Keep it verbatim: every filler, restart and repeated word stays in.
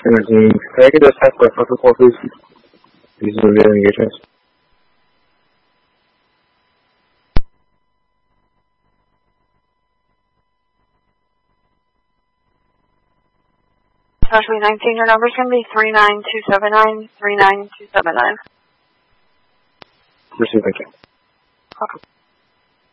Can I get a test for photo call, please? These are the engagements. Specialty nineteen, your number's going to be three nine two seven nine, three nine two seven nine. Receive, thank you. Okay.